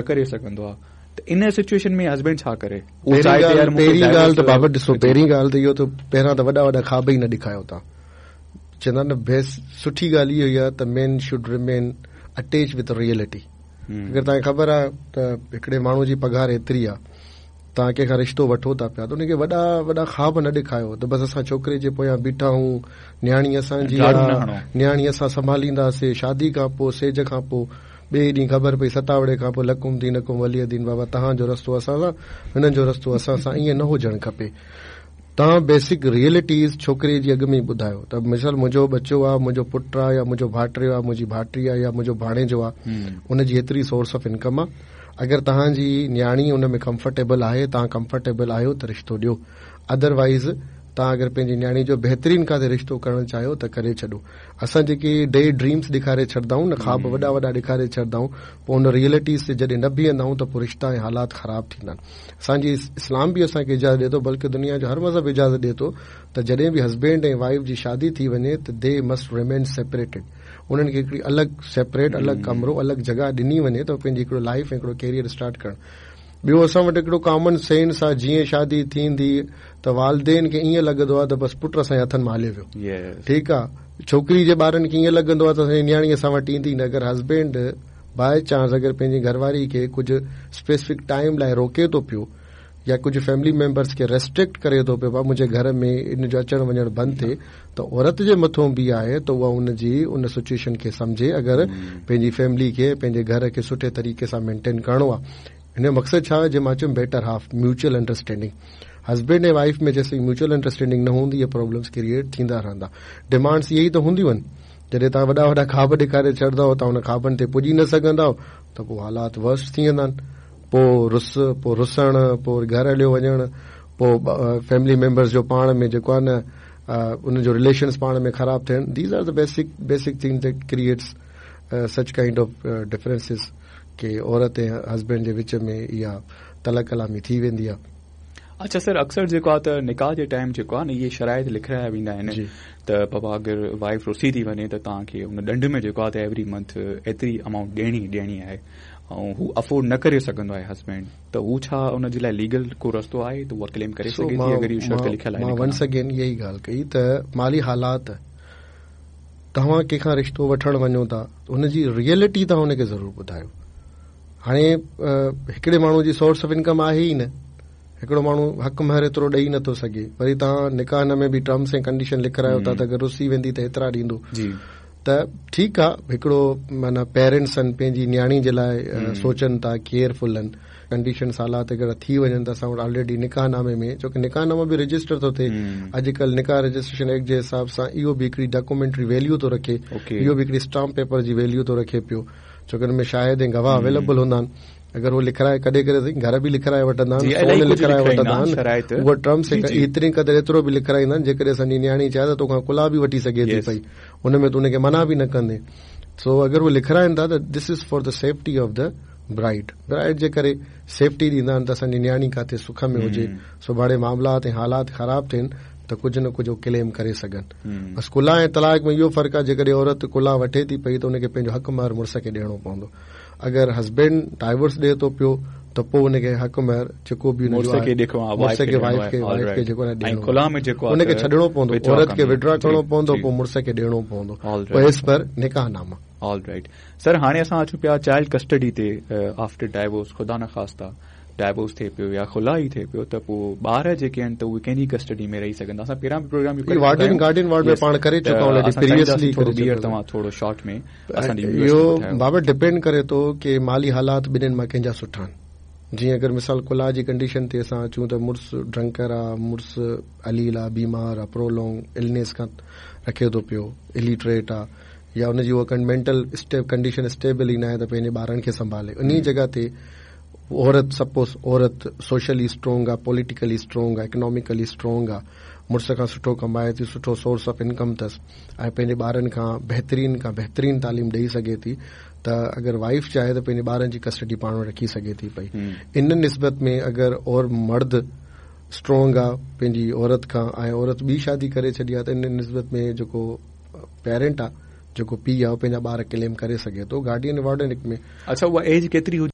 करे सघंदो आहे, त इन सिचुएशन में हस्बैंड छा करे? पहिरीं ॻाल्हि त बाबा ॾिसो, पहिरीं ॻाल्हि त इहो त पहिरां त वॾा वॾा ख़्वाब ई न ॾेखारियो था. चवंदा न सुठी ॻाल्हि इहो ई आहे त main should remain attach with reality. अगरि तव्हांखे ख़बर आहे त हिकिड़े माण्हू जी पघार एतिरी आहे, तव्हां कंहिंखां रिश्तो वठो था पिया, त उनखे वॾा वॾा ख़्वाब न ॾेखारियो त बसि असां छोकिरे जे पोयां बीठा आहियूं, न्याणी असांजी न्याणी असां संभालींदासीं, शादी खां पोइ सेज खां पोइ ॿिए ॾींहुं ख़बर पई सतावड़े खां पोइ लकुम थी नकुम वली दीन बाबा तव्हांजो रस्तो असां सां, हिननि जो रस्तो असां सां. ईअं न हुजणु खपे. तव्हां बेसिक रियलिटीज़ छोकिरे जी अॻु में ई ॿुधायो त मिसाल मुंहिंजो बच्चो आहे, मुंहिंजो पुटु आहे, या मुंहिंजो भाइटियो आहे, मुंहिंजी भाइटी आहे, या मुंहिंजो भाणेजो आहे, उनजी एतिरी सोर्स ऑफ इनकम आहे. अगरि तव्हांजी न्याणी उन में कंफर्टेबल आहे, तव्हां कंफर्टेबल आहियो त रिश्तो ॾियो. अदरवाइज़ तव्हां अगरि पंहिंजी न्याणी जो बहितरीन काथे रिश्तो करणु चाहियो त करे छॾो. असां जेके डे ड्रीम्स ॾेखारे छॾंदा आहियूं न, ख़्वाब वॾा वॾा ॾेखारे छॾंदा आहियूं, पोइ उन रियलिटीज़ ते जॾहिं न बीहंदा आहियूं त पोइ रिश्ता ऐं हालात ख़राब थींदा आहिनि. असांजी इस्लाम बि असांखे इजाज़त ॾिए थो, बल्कि दुनिया जो हर मज़हब इजाज़त ॾिए थो त जॾहिं बि हस्बैंड ऐं वाइफ जी शादी थी वञे त दे मस्ट रिमेन सेपरेटेड. उन्हनि खे हिकिड़ी अलॻि सेपरेट, अलॻि कमरो, अलॻि जॻह ॾिनी वञे त पंहिंजी हिकिड़ो लाइफ ऐं हिकिड़ो कैरियर स्टार्ट करणु. ॿियो असां वटि हिकिड़ो कॉमन सेंस आहे, जीअं शादी थींदी त वालदेन खे ईअं लॻंदो आहे त बसि पुटु असांजे हथनि मां हले वियो. ठीकु आहे, छोकिरी जे ॿारनि खे ईअं लॻंदो आहे त असांजी न्याणी असां वटि ईंदी न. अगरि हस्बैंड बाय चांस अगरि पंहिंजी घरवारी खे कुझु स्पेसिफिक टाइम लाइ रोके थो पियो, या कुझु फैमिली मेंबर्स खे रेस्ट्रिक्ट करे थो पियो, मुंहिंजे घर में इन जो अचणु वञणु बंदि थिए, त औरत जे मथां बि आहे त उहा उन सिचुएशन खे सम्झे. अगरि पंहिंजी फैमिली खे, पंहिंजे घर खे सुठे तरीक़े सां मेंटेन करणो आहे. हिन जो मक़सदु छा आहे, जंहिं मां चयुमि better half, mutual understanding. Husband ऐं वाइफ में जेसिताईं म्यूचुअल अंडरस्टैंडिंग न हूंदी, इहे प्रॉब्लम्स क्रिएट थींदा रहंदा. डिमांड्स इहे ई त हूंदियूं आहिनि. जॾहिं तव्हां वॾा वॾा ख़्वाब ॾेखारे छॾंदव, तव्हां हुन ख़्वाबनि ते पुॼी न सघंदव, त पोइ हालात वर्स्ट थी वेंदा आहिनि. पोइ रुसणु, पोइ घर हलियो वञणु, पोइ फैमिली मेंबर्स जो पाण में जेको आहे न उनजो रिलेशन्स पाण में ख़राब थियनि. These R the basic things that creates such kind of differences के औरत ऐं हस्बैंड जे विच में इहा तला कलामी थी वेंदी आहे. अच्छा सर, अक्सर जेको आहे त निकाह जे टाइम जेको आहे न, इहे शराइत लिखाया वेंदा आहिनि त बाबा अगरि वाइफ रुसी थी वञे त तव्हांखे उन ॾंड में जेको आहे त एवरी मंथ एतिरी अमाउंट ॾियणी आहे, ऐं हू अफोर्ड न करे सघंदो आहे हस्बैंड, त हू छा उन जे लाइ लीगल को रस्तो आहे त उहा क्लेम करे सघे थी अगरि इहो शर्त लिखियल आहे? वंस अगेन इहा ई ॻाल्हि कई त माली हालात, तव्हां कंहिंखां रिश्तो वठणु वञो था, हुनजी रियलिटी तव्हां हुनखे ज़रूरु ॿुधायो. हाणे हिकिड़े माण्हू जी सोर्स ऑफ इनकम आहे ई न, हिकिड़ो माण्हू हक़ महर एतिरो ॾेई नथो सघे, वरी तव्हां निकाह में बि टर्म्स ऐं कंडीशन लिखायो था त अगरि रुसी वेंदी त एतिरा ॾींदो. त ठीकु आहे, हिकिड़ो माना पेरेंट्स आहिनि, पंहिंजी न्याणी जे लाइ सोचनि था, केयरफुल आहिनि. कंडीशन्स हालात अगरि थी वञनि त असां वटि ऑलरेडी निकाहनामे में, छोकी निकाहनामो बि रजिस्टर थो थिए अॼुकल्ह, निकाह रजिस्ट्रेशन एक्ट जे हिसाब सां इहो बि हिकिड़ी डॉक्यूमेंट्री वैल्यू थो रखे, इहो बि हिकिड़ी स्टाम्प पेपर जी वैल्यू थो रखे पियो, छोकी हुन में शायदि ऐं गवाह अवेलेबल हूंदा आहिनि. अगरि उहो लिखाए कॾहिं कॾहिं घर बि लिखाए वठंदा आहिनि, लिखाए वठंदा आहिनि, उहा टर्म्स एतिरी क़दुरु एतिरो बि लिखाईंदा आहिनि, जेकॾहिं असांजी न्याणी चाहे त तोखां कुला बि वठी सघे थी पई, हुन में तूं हुनखे मना बि न कंदे. सो अगरि उहे लिखाइनि था त this is for the safety of the bride जे करे सेफ्टी ॾींदा आहिनि त असांजी न्याणी काथे सुख में हुजे, सुभाणे मामलात ऐं हालात ख़राब थियनि त कुझु न कुझु क्लेम करे सघनि. बसि कुला ऐं तलाक में इहो फ़र्क़ु आहे, जेकॾहिं औरत कुला वठे थी पई त हुनखे पंहिंजो हक़ महर मुड़ुस खे ॾियणो पवंदो. अगरि हस्बैंड डाइवोर्स ॾिए थो पियो त पोइ हुनखे हक़ महर जेको बि हुनखे छॾणो पवंदो, औरत खे विड्रॉ करणो पवंदो, पोइ मुड़ुस खे ॾियणो पवंदो as per निकाहनामा. All right sir, हाणे असां अचूं पिया चाइल्ड कस्टडी ते. आफ्टर डाइवोर्स, ख़ुदा न ख़ास्ता डाइवोर्स थिए पियो या खुला ई थिए पियो, त पोइ ॿार जेके आहिनि त उहे कंहिंजी कस्टडी में रही सघंदा? असां पहिरियां प्रोग्राम तव्हां थोरो शॉर्ट में इहो बाबा डिपेंड करे थो कि माली हालात ॿिन्हिनि मां कंहिंजा सुठा आहिनि. जीअं अगरि मिसाल कुला जी कंडीशन ते असां अचूं त मुड़ुस ड्रंकर आहे, मुड़ुस अलील आहे, बीमार आहे, प्रोलॉन्ग इलनेस खां रखे थो पियो, इलिटरेट आहे, या हुनजी उहा मेंटल कंडीशन स्टेबल ई न आहे त पंहिंजे ॿारनि खे संभाले. उन जॻह ते औरत सोशली स्ट्रॉन्ग आहे, पॉलिटिकली स्ट्रॉन्ग आहे, इकोनॉमिकली स्ट्रॉन्ग आहे, मुड़ुस खां सुठो कमाए थी, सुठो सोर्स ऑफ इनकम अथसि, ऐं पंहिंजे ॿारनि खां बहितरीन तालीम ॾेई सघे थी, त अगरि वाइफ चाहे त पंहिंजे ॿारनि जी कस्टडी पाण रखी सघे थी पई. इन निस्बत में अगरि और मर्द स्ट्रॉन्ग आहे पंहिंजी औरत खां, ऐं औरत ॿी शादी करे छॾी आहे, त इन निस्बत में जेको पेरेंट आहे, जेको पीउ आहे, पंहिंजा ॿार क्लेम करे सघे थो. गार्डियन वार्डन में अच्छा, उहा एज केतिरी हुजे?